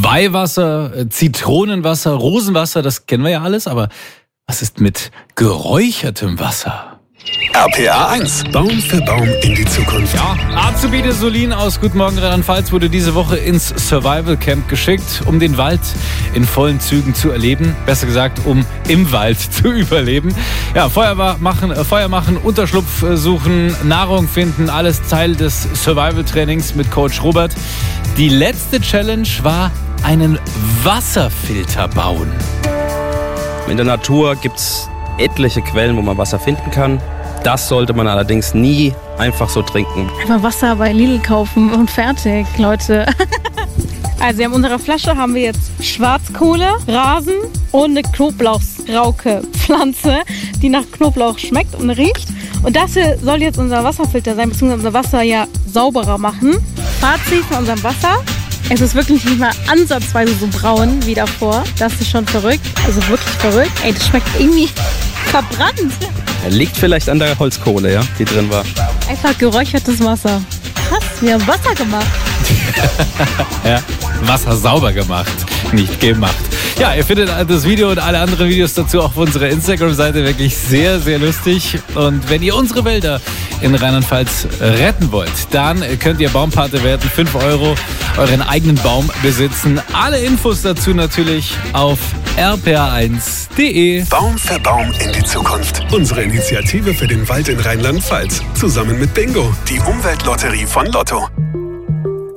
Weihwasser, Zitronenwasser, Rosenwasser, das kennen wir ja alles, aber was ist mit geräuchertem Wasser? RPA 1. Baum für Baum in die Zukunft. Ja, Azubine Solin aus Guten Morgen Rheinland-Pfalz wurde diese Woche ins Survival Camp geschickt, um den Wald in vollen Zügen zu erleben. Besser gesagt, um im Wald zu überleben. Ja, Feuer machen, Unterschlupf suchen, Nahrung finden, alles Teil des Survival-Trainings mit Coach Robert. Die letzte Challenge war einen Wasserfilter bauen. In der Natur gibt's etliche Quellen, wo man Wasser finden kann. Das sollte man allerdings nie einfach so trinken. Einfach Wasser bei Lidl kaufen und fertig, Leute. Also in unserer Flasche haben wir jetzt Schwarzkohle, Rasen und eine Knoblauchsrauke-Pflanze, die nach Knoblauch schmeckt und riecht. Und das hier soll jetzt unser Wasserfilter sein, beziehungsweise unser Wasser ja sauberer machen. Fazit von unserem Wasser: Es ist wirklich nicht mal ansatzweise so braun wie davor. Das ist schon verrückt, also wirklich verrückt. Ey, das schmeckt irgendwie verbrannt. Liegt vielleicht an der Holzkohle, ja, die drin war. Einfach geräuchertes Wasser. Krass, wir haben Wasser gemacht. Ja, Wasser sauber gemacht, nicht gemacht. Ja, ihr findet das Video und alle anderen Videos dazu auch auf unserer Instagram-Seite. Wirklich sehr, sehr lustig. Und wenn ihr unsere Wälder in Rheinland-Pfalz retten wollt, dann könnt ihr Baumpate werden, 5 €, euren eigenen Baum besitzen. Alle Infos dazu natürlich auf rpa1.de. Baum für Baum in die Zukunft. Unsere Initiative für den Wald in Rheinland-Pfalz. Zusammen mit Bingo, die Umweltlotterie von Lotto.